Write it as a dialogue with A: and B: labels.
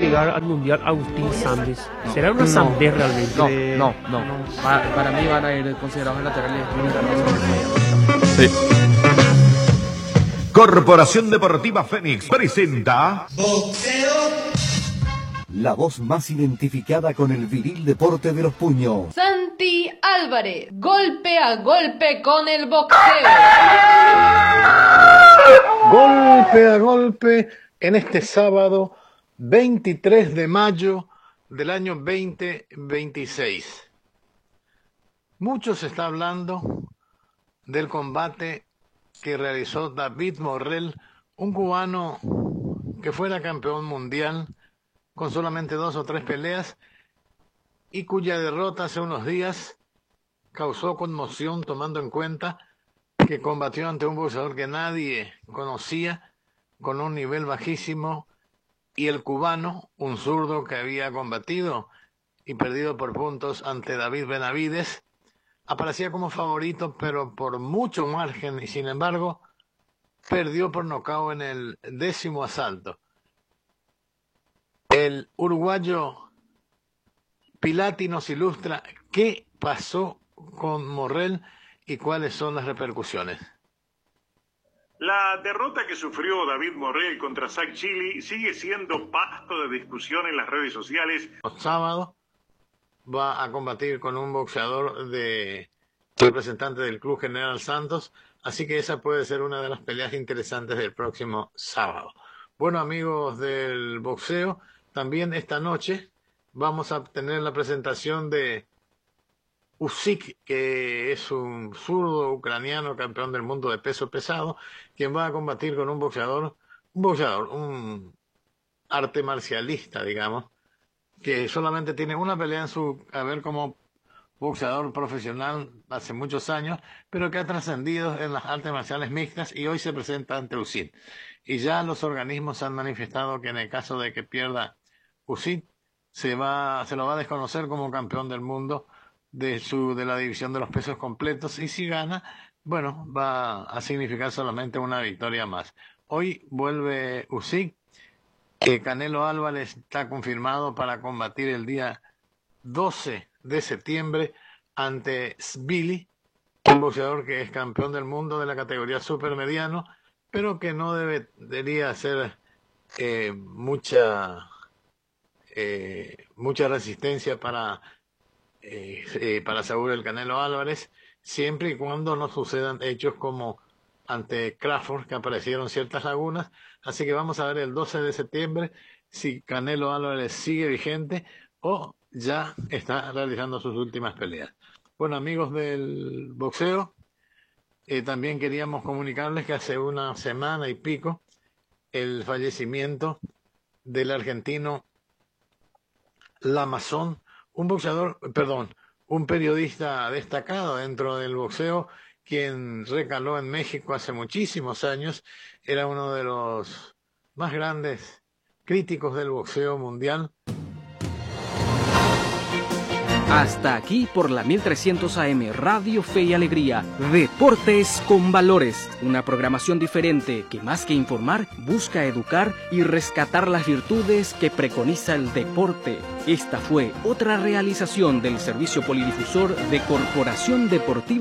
A: llegar al Mundial Agustín Sambes? ¿Será una Sambes realmente?
B: No. Para mí van a ir considerados laterales internacionales.
C: Sí. Corporación Deportiva Fénix presenta
D: Boxeo.
E: La voz más identificada con el viril deporte de los puños.
F: Santi Álvarez, golpe a golpe con el boxeo.
G: Golpe a golpe en este sábado 23 de mayo del año 2026. Mucho se está hablando del combate que realizó David Morrell, un cubano que fuera campeón mundial con solamente 2 o 3 peleas y cuya derrota hace unos días causó conmoción, tomando en cuenta que combatió ante un boxeador que nadie conocía, con un nivel bajísimo, y el cubano, un zurdo que había combatido y perdido por puntos ante David Benavides, aparecía como favorito, pero por mucho margen, y sin embargo perdió por nocaut en el 10º asalto. El uruguayo Pilati nos ilustra qué pasó con Morrell y cuáles son las repercusiones.
H: La derrota que sufrió David Morrell contra Zach Chili sigue siendo pasto de discusión en las redes sociales.
G: El sábado va a combatir con un boxeador representante del Club General Santos, así que esa puede ser una de las peleas interesantes del próximo sábado. Bueno, amigos del boxeo, también esta noche vamos a tener la presentación de Usyk, que es un zurdo ucraniano campeón del mundo de peso pesado, quien va a combatir con un arte marcialista, digamos, que solamente tiene una pelea en su haber como boxeador profesional hace muchos años, pero que ha trascendido en las artes marciales mixtas y hoy se presenta ante Usyk. Y ya los organismos han manifestado que en el caso de que pierda Usyk, se lo va a desconocer como campeón del mundo de la división de los pesos completos, y si gana, bueno, va a significar solamente una victoria más. Hoy vuelve Usyk, que Canelo Álvarez está confirmado para combatir el día 12 de septiembre ante Svili, un boxeador que es campeón del mundo de la categoría supermediano, pero que no debería hacer mucha resistencia para Saúl el Canelo Álvarez, siempre y cuando no sucedan hechos como ante Crawford, que aparecieron ciertas lagunas. Así que vamos a ver el 12 de septiembre si Canelo Álvarez sigue vigente o ya está realizando sus últimas peleas. Bueno, amigos del boxeo, también queríamos comunicarles que hace una semana y pico el fallecimiento del argentino Lamazón, un periodista destacado dentro del boxeo, quien recaló en México hace muchísimos años, era uno de los más grandes críticos del boxeo mundial.
I: Hasta aquí por la 1300 AM Radio Fe y Alegría. Deportes con Valores. Una programación diferente que más que informar, busca educar y rescatar las virtudes que preconiza el deporte. Esta fue otra realización del Servicio Polidifusor de Corporación Deportiva